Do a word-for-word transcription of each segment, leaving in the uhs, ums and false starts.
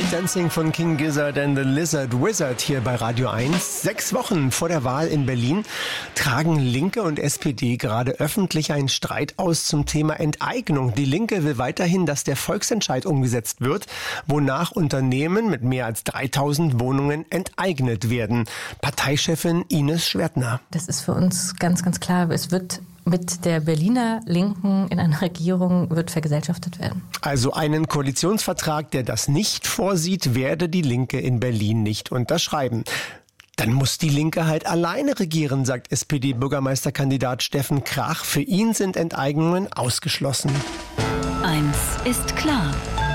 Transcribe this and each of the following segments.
Dancing von King Gizzard and the Lizard Wizard hier bei Radio eins. Sechs Wochen vor der Wahl in Berlin tragen Linke und S P D gerade öffentlich einen Streit aus zum Thema Enteignung. Die Linke will weiterhin, dass der Volksentscheid umgesetzt wird, wonach Unternehmen mit mehr als dreitausend Wohnungen enteignet werden. Parteichefin Ines Schwertner. Das ist für uns ganz, ganz klar. Es wird mit der Berliner Linken in einer Regierung wird vergesellschaftet werden. Also einen Koalitionsvertrag, der das nicht vorsieht, werde die Linke in Berlin nicht unterschreiben. Dann muss die Linke halt alleine regieren, sagt S P D-Bürgermeisterkandidat Steffen Krach. Für ihn sind Enteignungen ausgeschlossen. Eins ist klar.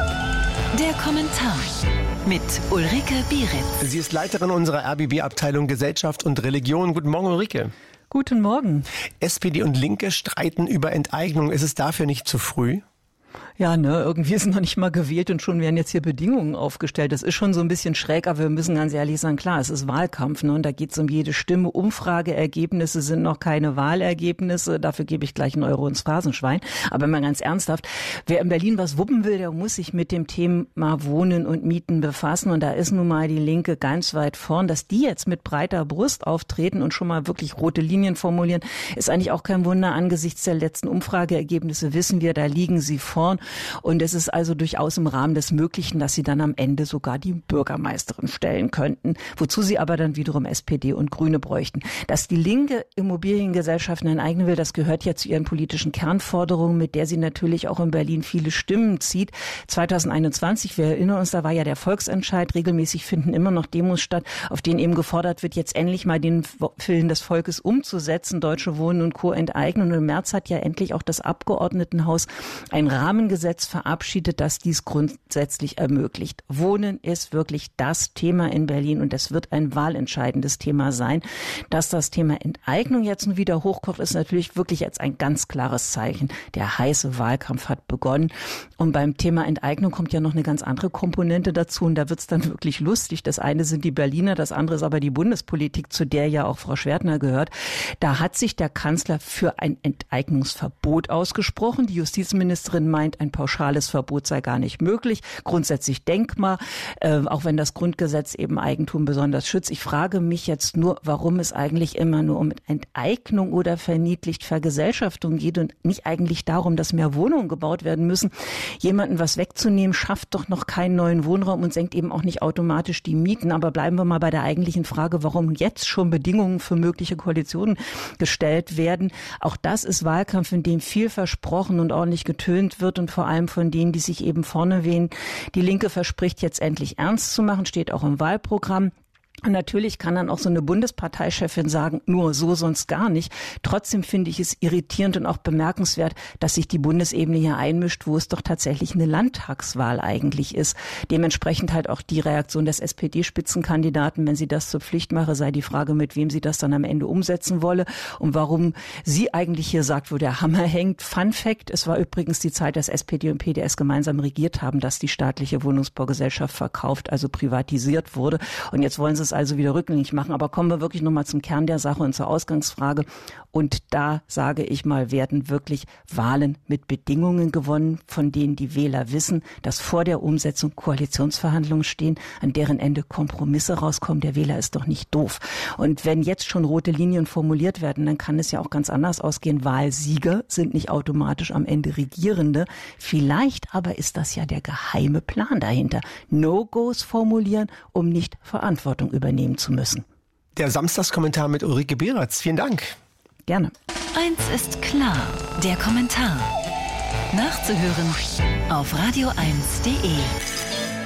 Der Kommentar mit Ulrike Bieritz. Sie ist Leiterin unserer R B B-Abteilung Gesellschaft und Religion. Guten Morgen, Ulrike. Guten Morgen. S P D und Linke streiten über Enteignung. Ist es dafür nicht zu früh? Ja, ne, irgendwie ist noch nicht mal gewählt und schon werden jetzt hier Bedingungen aufgestellt. Das ist schon so ein bisschen schräg, aber wir müssen ganz ehrlich sagen, klar, es ist Wahlkampf, ne, und da geht's um jede Stimme. Umfrageergebnisse sind noch keine Wahlergebnisse. Dafür gebe ich gleich einen Euro ins Phrasenschwein. Aber mal ganz ernsthaft, wer in Berlin was wuppen will, der muss sich mit dem Thema Wohnen und Mieten befassen. Und da ist nun mal die Linke ganz weit vorn. Dass die jetzt mit breiter Brust auftreten und schon mal wirklich rote Linien formulieren, ist eigentlich auch kein Wunder. Angesichts der letzten Umfrageergebnisse wissen wir, da liegen sie vorn. Und es ist also durchaus im Rahmen des Möglichen, dass sie dann am Ende sogar die Bürgermeisterin stellen könnten. Wozu sie aber dann wiederum S P D und Grüne bräuchten. Dass die Linke Immobiliengesellschaften enteignen will, das gehört ja zu ihren politischen Kernforderungen, mit der sie natürlich auch in Berlin viele Stimmen zieht. zwanzig einundzwanzig, wir erinnern uns, da war ja der Volksentscheid. Regelmäßig finden immer noch Demos statt, auf denen eben gefordert wird, jetzt endlich mal den Willen des Volkes umzusetzen, Deutsche Wohnen und Co. enteignen. Und im März hat ja endlich auch das Abgeordnetenhaus ein Rahmengesetz verabschiedet, das dies grundsätzlich ermöglicht. Wohnen ist wirklich das Thema in Berlin und es wird ein wahlentscheidendes Thema sein. Dass das Thema Enteignung jetzt nun wieder hochkocht, ist natürlich wirklich jetzt ein ganz klares Zeichen. Der heiße Wahlkampf hat begonnen. Und beim Thema Enteignung kommt ja noch eine ganz andere Komponente dazu und da wird es dann wirklich lustig. Das eine sind die Berliner, das andere ist aber die Bundespolitik, zu der ja auch Frau Schwertner gehört. Da hat sich der Kanzler für ein Enteignungsverbot ausgesprochen. Die Justizministerin meint, ein pauschales Verbot sei gar nicht möglich. Grundsätzlich denkbar, äh, auch wenn das Grundgesetz eben Eigentum besonders schützt. Ich frage mich jetzt nur, warum es eigentlich immer nur um Enteignung oder verniedlicht Vergesellschaftung geht und nicht eigentlich darum, dass mehr Wohnungen gebaut werden müssen. Jemanden was wegzunehmen, schafft doch noch keinen neuen Wohnraum und senkt eben auch nicht automatisch die Mieten. Aber bleiben wir mal bei der eigentlichen Frage, warum jetzt schon Bedingungen für mögliche Koalitionen gestellt werden. Auch das ist Wahlkampf, in dem viel versprochen und ordentlich getönt wird und vor allem von denen, die sich eben vorne wählen. Die Linke verspricht jetzt endlich ernst zu machen, steht auch im Wahlprogramm. Und natürlich kann dann auch so eine Bundesparteichefin sagen, nur so, sonst gar nicht. Trotzdem finde ich es irritierend und auch bemerkenswert, dass sich die Bundesebene hier einmischt, wo es doch tatsächlich eine Landtagswahl eigentlich ist. Dementsprechend halt auch die Reaktion des S P D-Spitzenkandidaten, wenn sie das zur Pflicht mache, sei die Frage, mit wem sie das dann am Ende umsetzen wolle und warum sie eigentlich hier sagt, wo der Hammer hängt. Fun Fact, es war übrigens die Zeit, dass S P D und P D S gemeinsam regiert haben, dass die staatliche Wohnungsbaugesellschaft verkauft, also privatisiert wurde. Und jetzt wollen sie es also wieder rückgängig machen. Aber kommen wir wirklich nochmal zum Kern der Sache und zur Ausgangsfrage. Und da, sage ich mal, werden wirklich Wahlen mit Bedingungen gewonnen, von denen die Wähler wissen, dass vor der Umsetzung Koalitionsverhandlungen stehen, an deren Ende Kompromisse rauskommen. Der Wähler ist doch nicht doof. Und wenn jetzt schon rote Linien formuliert werden, dann kann es ja auch ganz anders ausgehen. Wahlsieger sind nicht automatisch am Ende Regierende. Vielleicht aber ist das ja der geheime Plan dahinter. No-Gos formulieren, um nicht Verantwortung übernehmen zu müssen. Der Samstagskommentar mit Ulrike Bieritz. Vielen Dank. Gerne. Eins ist klar, der Kommentar. Nachzuhören auf radio eins punkt de.